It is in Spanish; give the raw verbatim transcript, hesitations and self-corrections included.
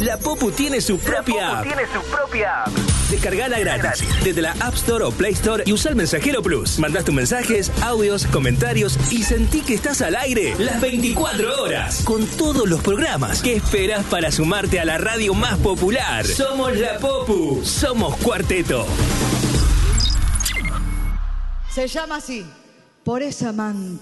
La Popu tiene su propia app. tiene su propia app. Descargala gratis desde la App Store o Play Store y usa el Mensajero Plus. Mandás tus mensajes, audios, comentarios y sentí que estás al aire las veinticuatro horas con todos los programas. ¿Qué esperás para sumarte a la radio más popular? Somos La Popu. Somos Cuarteto. Se llama así, por esa manta.